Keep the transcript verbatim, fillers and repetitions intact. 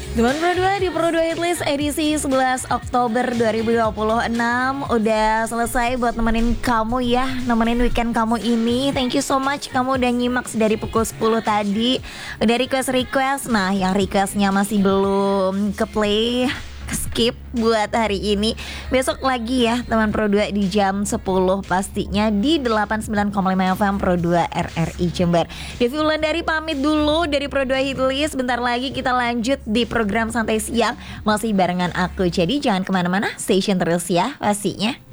Teman Pro dua di Pro dua Hitlist edisi sebelas Oktober dua ribu dua puluh enam udah selesai buat nemenin kamu ya, nemenin weekend kamu ini. Thank you so much kamu udah nyimak dari pukul sepuluh tadi. Udah request-request, nah yang requestnya masih belum ke play, skip buat hari ini. Besok lagi ya teman Pro dua di jam sepuluh pastinya di delapan puluh sembilan koma lima F M Pro dua R R I Jember. Devi Wulandari pamit dulu dari Pro dua Hitlist. Bentar lagi kita lanjut di program Santai Siang masih barengan aku. Jadi jangan kemana-mana, station terus ya pastinya.